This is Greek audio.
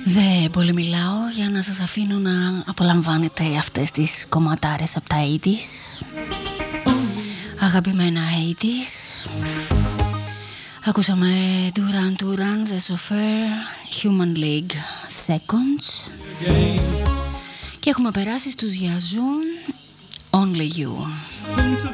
Δεν πολύ μιλάω για να σας αφήνω να απολαμβάνετε αυτές τις κομματάρες από τα 80's. Αγαπημένα 80's. Ακούσαμε Duran Duran, The Chauffeur, Human League, Seconds. Και έχουμε περάσει στους Yazoo, Only You.